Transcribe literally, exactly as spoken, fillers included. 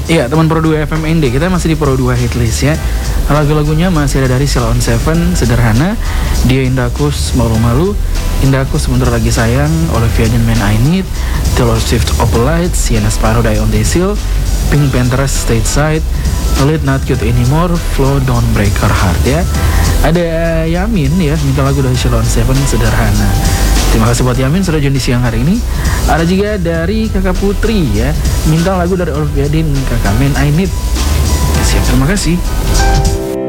Iya, teman Pro dua F M N D, kita masih di Pro dua Hitlist ya. Lagu-lagunya masih ada dari Sheila on Seven, Sederhana, Dia Indahkus, Malu-Malu, Indahku Sebentar Lagi Sayang, Olivia Newman I Need, Taylor Swift Opalite, Sienna Sparrow Die on the Seal, Pink Panthers Stateside, Late Not Cute Anymore, Flow Don't Break Her Heart ya. Ada Yamin ya, minta lagu dari Sheila on Seven, Sederhana. Terima kasih buat Yamin sudah join di siang hari ini. Ada juga dari Kakak Putri ya, minta lagu dari Olivia Din, Kakak Men I Need. Siap, terima kasih.